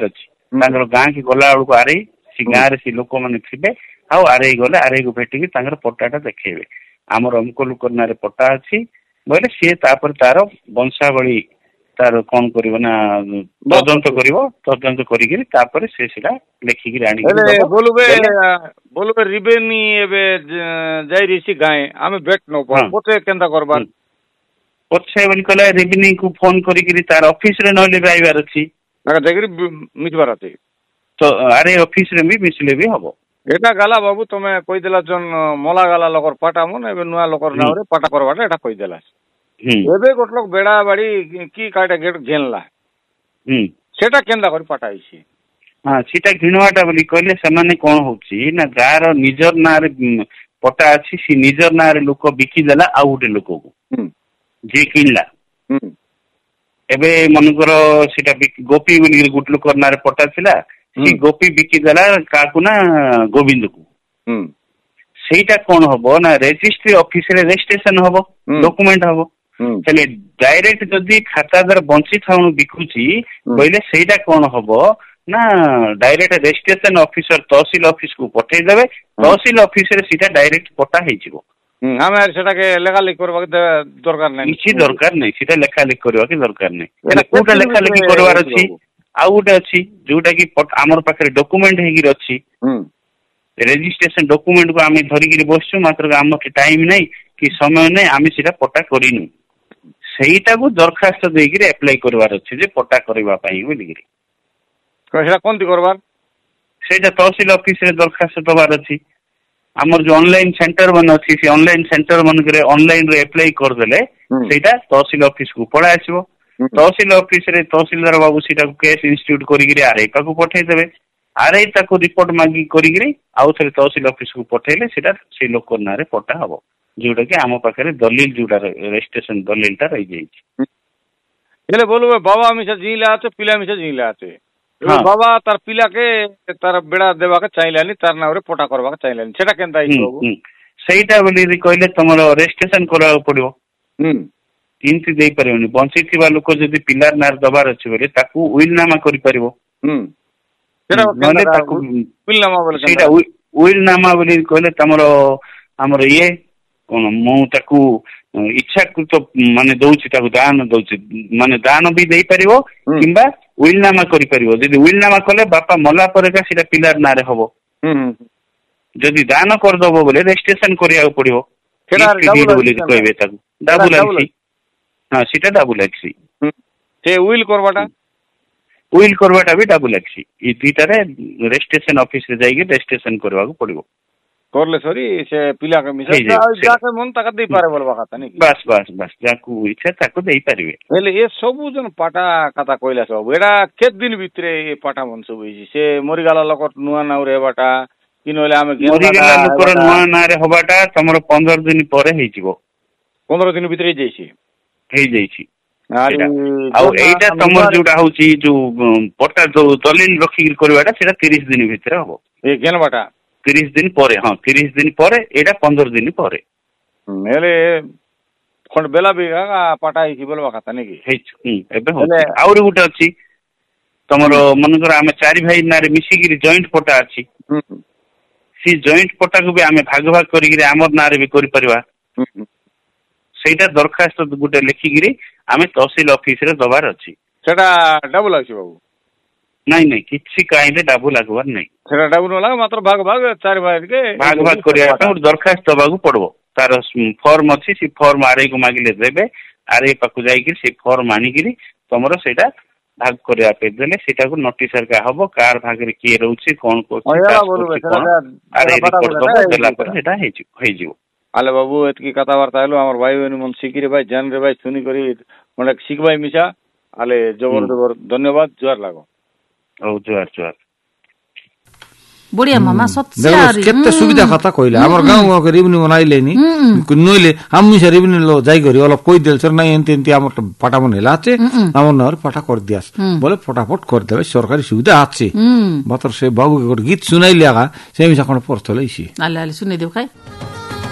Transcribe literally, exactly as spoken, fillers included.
ଅଛି ତାଙ୍କର ଗାଁ କି ଗଲା ବେଳକୁ ଆରେଇ ସେ ଗାଁରେ ସେ ଲୋକମାନେ ଥିବେ ଆଉ ଆରେଇ ଗଲେ ଆରେଇକୁ ଭେଟିକି ତାଙ୍କର ପଟ୍ଟାଟା ଦେଖେଇବେ ଆମର ଅମୁକ ଲୋକ ନାଁରେ ପଟ୍ଟା ଅଛି ବୋଇଲେ ସିଏ ତାପରେ ତାର ବଂଶାବଳୀ ତାର କଣ କରିବ ନା ତଦନ୍ତ କରିବ ତଦନ୍ତ କରିକିରି ତାପରେ ସେ ସେଟା ଲେଖିକିରି ଆଣିକି ବୋଲବେ ରିବେନି ଏବେ ଯାଇରି ସି ଗାଁ ଆମେ ବେଟ ନ ପଛେ କେନ୍ତା କରବା ପଛେ ବୋଲି କହିଲେ ରେଭିନ୍ୟୁକୁ ଫୋନ କରିକିରି ତାର ଅଫିସରେ ନହେଲେ ବି ଆଇବାର ଅଛି ଯାଇକିରି ମିଶବାର ଅଛି ତ ଆରେ ଅଫିସରେ ବି ମିଶିଲେ ବି ହବ ଏଟା ଗାଲା ବାବୁ ତମେ କହିଦେଲା ଜନ ମଲା ଗାଲା ଲୋକର ପାଟା ମନ ଏବେ ନୂଆ ଲୋକର ନାଁରେ ପାଟା କରବାଟା ଏଟା କହିଦେଲା ଏବେ ଗୋଟେ ଲୋକ ବେଡା ବାଡି କି କାଟା ଗେଟ ଘେନଲା ସେଟା କେନ୍ତା କରି ପାଟା ହେଇଛି ହଁ ସେଟା ଘିଣବାଟା ବୋଲି କହିଲେ ସେମାନେ କଣ ହଉଛି ନା ଯାହାର ନିଜର ନାଁରେ ପଟା ଅଛି ସେ ନିଜର ନାଁରେ ଲୋକ ବିକିଦେଲା ଆଉ ଗୋଟେ ଲୋକକୁ ଯିଏ କିଣିଲା ଏବେ ମନେକର ସେଟା ଗୋପୀ ବୋଲି ଗୋଟେ ଲୋକର ନାଁରେ ପଟା ଥିଲା ସେ ଗୋପୀ ବିକିଦେଲା କାହାକୁ ନା ଗୋବିନ୍ଦକୁ ସେଇଟା କଣ ହବ ନା ରେଜିଷ୍ଟ୍ରି ଅଫିସରେ ରେଜିଷ୍ଟ୍ରେସନ ହବ ଡକୁମେଣ୍ଟ ହବ ହେଲେ ଡାଇରେକ୍ଟ ଯଦି ଖାତାଦାର ବଞ୍ଚି ଥାଉଣୁ ବିକୁଛି ବୋଇଲେ ସେଇଟା କଣ ହବ ନା ଡାଇରେକ୍ଟ ରେଜିଷ୍ଟ୍ରେସନ ଅଫିସର ତହସିଲ ଅଫିସକୁ ପଠେଇଦେବେ ତହସିଲ ଅଫିସରେ ସେଇଟା ଡାଇରେକ୍ଟ ପଟା ହେଇଯିବ ଆମେ ସେଟାକେ ଲେଖାଲେଖି କରିବାକୁ ଦରକାର ନାହିଁ କିଛି ଦରକାର ନାହିଁ ସେଟା ଲେଖାଲେଖି କରିବାକୁ ଦରକାର ନାହିଁ ହେଲେ କୋଉଟା ଲେଖାଲେଖି କରିବାର ଅଛି ଆଉ ଗୋଟେ ଅଛି ଯୋଉଟା କି ଆମର ପାଖରେ ଡକୁମେଣ୍ଟ ହେଇକିରି ଅଛି ରେଜିଷ୍ଟ୍ରେସନ ଡକୁମେଣ୍ଟକୁ ଆମେ ଧରିକିରି ବସିଛୁ ମାତ୍ର ଆମର ଟାଇମ ନାହିଁ କି ସମୟ ନାହିଁ ଆମେ ସେଟା ପଟା କରିନୁ ସେଇଟାକୁ ଦରଖାସ୍ତ ଦେଇକିରି ଆପ୍ଲାଏ କରିବାର ଅଛି ଯେ ପଟା କରିବା ପାଇଁ ବୋଲିକିରି ସେଇଟା କେମିତି କରବାର ସେଇଟା ତହସିଲ ଅଫିସରେ ଦରଖାସ୍ତ ଦବାର ଅଛି ଆମର ଯୋଉ ଅନଲାଇନ ସେଣ୍ଟର ମାନେ ଅଛି ସେ ଅନଲାଇନ ସେଣ୍ଟର ମାନଙ୍କରେ ଅନଲାଇନ ରେ ଆପ୍ଲାଏ କରିଦେଲେ ସେଇଟା ତହସିଲ ଅଫିସକୁ ପଳେଇ ଆସିବ ତହସିଲ ଅଫିସରେ ତହସିଲଦାର ବାବୁ ସେଇଟାକୁ କେସ୍ ଇନଷ୍ଟିଟ୍ୟୁଟ କରିକିରି ଆରଆଇ ପାଖକୁ ପଠେଇଦେବେ ଆରଆଇ ତାକୁ ରିପୋର୍ଟ ମାଗି କରିକିରି ଆଉ ଥରେ ତହସିଲ ଅଫିସକୁ ପଠେଇଲେ ସେଇଟା ସେଇ ଲୋକ ନାଁରେ ପଟା ହବ ଯୋଉଟା କି ଆମ ପାଖରେ ଦଲିଲ ଯୋଉଟା ରେଜିଷ୍ଟ୍ରେସନ ଦଲିଲଟା ରହିଯାଇଛି ହେଲେ ବୋଲବେ ବାବା ମିଶା ଜିଇଲା আছে ପିଲା ମିଶା ଜିଇଲା আছে ବାବା ତାର ପିଲାକେ ତାର ବେଡା ଦେବାକେ ଚାହିଁଲାନି ତାର ନାଁରେ ପଟା କରବାକେ ଚାହିଁଲାନି ସେଟା କେନ୍ତା ହେଇଯିବ ସେଇଟା ବୋଲି କହିଲେ ତମର ରେଜିଷ୍ଟ୍ରେସନ କରିବାକୁ ପଡିବ ଏମିତି ଦେଇପାରିବନି ବଞ୍ଚିଥିବା ଲୋକ ଯଦି ପିଲାର ନାଁରେ ଦବାର ଅଛି ବୋଲେ ତାକୁ ୱିଲ୍ ନାମା କରିପାରିବ ସେଇଟା ୱିଲ୍ ନାମା ବୋଲି କହିଲେ ତମର ଆମର ଇଏ କଣ ମୁଁ ତାକୁ ଇଚ୍ଛାକୃତ ମାନେ ଦଉଛି ତାକୁ ଦାନ ଦଉଛି ମାନେ ଦାନ ବି ଦେଇପାରିବ କିମ୍ବା ୱିଲ୍ ନାମା କରିପାରିବ ଯଦି ୱିଲ୍ ନାମା କଲେ ବାପା ମଲା ପରେ ସେଇଟା ପିଲାର ନାଁରେ ହବ ଯଦି ଦାନ କରିଦବ ବୋଲେ ରେଜିଷ୍ଟ୍ରେସନ କରିବାକୁ ପଡିବ ବୋଲି କହିବେ ତାକୁ ଡାବୁଲ ଆଇସି ହଁ ସେଟା ଡାବୁଲ ଆଇସି ୱିଲ୍ କରବାଟା ୱିଲ୍ କରବାଟା ବି ଡାବୁଲ ଆଇସି ଏଇ ଦୁଇଟାରେ ରେଜିଷ୍ଟ୍ରେସନ ଅଫିସରେ ଯାଇକି ରେଜିଷ୍ଟ୍ରେସନ କରିବାକୁ ପଡିବ করলে সরি সে পিলাকে মিশা যাকে মন তাকে দেই পারে বলবা কথা নাকি বাস বাস বাস যাকু ইচ্ছা তাকে দেই পারিবে হেলে এ সবু জন পাটা কথা কইলা সব এডা কেত দিন ভিতরে এ পাটা মন সব হইছি সে মরিগালা লোক নুয়া নাও রে বাটা কি নলে আমি মরিগালা লোকর নুয়া না রে হবাটা তোমার পনেরো দিন পরে হইଯିବ পনেরো দিন ভিতরে যাইছি হেই যাইছি ଆଉ ଏଇଟା ତମର ଯୋଉଟା ହଉଛି ଯୋଉ ପଟା ଯୋଉ ଦଲିଲ ରଖିକି କରିବାଟା ସେଟା ତିରିଶ ଦିନ ଭିତରେ ହବ ଏ କେନ ବାଟା ତିରିଶ ଦିନ ପରେ ହଁ ତିରିଶ ଦିନ ପରେ ଏଇଟା ପନ୍ଦର ଦିନ ପରେ ହେଲେ ଖଣ୍ଡ ବେଲା ବି ପାଟା ହେଇଛି ବୋଲବା କଥା ନାଇଁ ହେଇଛୁ ଏବେ ହଉଛି ଆହୁରି ଗୋଟେ ଅଛି ତମର ମନେକର ଆମେ ଚାରି ଭାଇ ନାଁରେ ମିଶିକିରି ଜଏଣ୍ଟ ପଟା ଅଛି ସେ ଜଏଣ୍ଟ ପଟାକୁ ବି ଆମେ ଭାଗ ଭାଗ କରିକିରି ଆମର ନାଁରେ ବି କରିପାରିବା ସେଇଟା ଦରଖାସ୍ତ ଗୋଟେ ଲେଖିକିରି ଆମେ ତହସିଲ ଅଫିସରେ ଦବାର ଅଛି ସେଟା ଡବଲ ଅଛି ବାବୁ ନାଇଁ ନାଇଁ କିଛି କାହିଁରେ ଡାବୁ ଲାଗିବାର ନାହିଁ ସେଟା ଡାବୁ ନ ଲାଗ ମାତ୍ର ଭାଗ ଭାଗ ଚାରି ଭାଇ ଭାଗ ଭାଗ କରିବା ପାଇଁ ଗୋଟେ ଦରଖାସ୍ତ ଦବାକୁ ପଡିବ ତାର ଫର୍ମ ଅଛି ସେ ଫର୍ମ ଆରଆଇ କୁ ମାଗିଲେ ଦେବେ ଆରଆଇ ପାଖକୁ ଯାଇକି ସେ ଫର୍ମ ଆଣିକିରି ତମର ସେଇଟା ଭାଗ କରିବା ପାଇଁ ଦେଲେ ସେଟାକୁ ନୋଟିସ ହେରିକା ହବ କାହାର ଭାଗରେ କିଏ ରହୁଛି କଣ କରୁଛି ଆରଆଇ ରିପୋର୍ଟ ଦବ ଦେଲା ପରେ ସେଟା ହେଇଯିବ ହେଇଯିବ ଆଲେ ବାବୁ ଏତିକି କଥାବାର୍ତ୍ତା ହେଲୁ ଆମର ଭାଇ ଭଉଣୀ ମନ ଶିଖିରେ ଭାଇ ଜାନରେ ଭାଇ ଶୁଣି କରି ମାନେ ଶିଖବାଇ ମିଶା ଆଲେ ଜବର ଜବର ଧନ୍ୟବାଦ ଜୁହାର ଲାଗ ହଉ ଜୁହାର ଜୁହାର বড়িয়া মামা সত্যি কেতে সুবিধা কথা কইলা আমার গাঁও গাঁও রিবনি বনাইলেনি নইলে আমি সে রিবনি লো যাই করি অল কই দেল সর নাই এনতে এনতে আমার পাটা বনেলা আছে আমার নর পাটা কর দিয়াস বলে ফটাফট করে দেবে সরকারি সুবিধা আছে মাত্র সে বাবু গীত শুনাইলে আগা সে মিশা কোন পড়তে লইছি আলে আলে শুনে দেব খাই